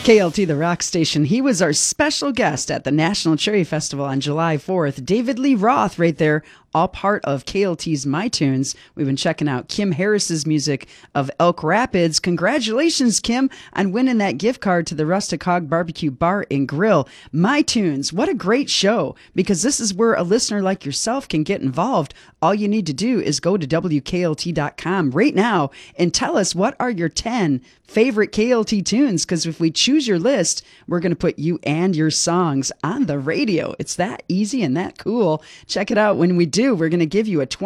KLT, the rock station. He was our special guest at the National Cherry Festival on July 4th. David Lee Roth right there, all part of KLT's My Tunes. We've been checking out Kim Harris's music of Elk Rapids. Congratulations, Kim, on winning that gift card to the Rustic Hog Barbecue Bar and Grill. My Tunes, what a great show, because this is where a listener like yourself can get involved. All you need to do is go to WKLT.com right now and tell us what are your 10 favorite KLT tunes, because if we choose your list, we're going to put you and your songs on the radio. It's that easy and that cool. Check it out. When we do, we're going to give you a